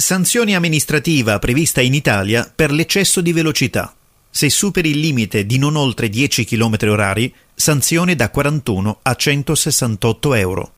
Sanzione amministrativa prevista in Italia per l'eccesso di velocità. Se superi il limite di non oltre 10 km/h, sanzione da 41 a 168 euro.